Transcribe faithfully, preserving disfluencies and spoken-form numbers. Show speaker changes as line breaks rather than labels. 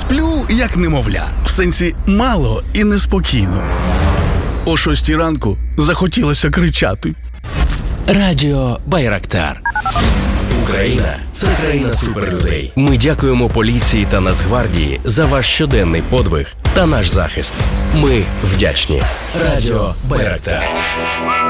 Сплю, як немовля. В сенсі мало і неспокійно. О шостій ранку захотілося кричати.
Радіо Байрактар. Україна – це країна суперлюдей. Ми дякуємо поліції та Нацгвардії за ваш щоденний подвиг та наш захист. Ми вдячні. Радіо Байрактар.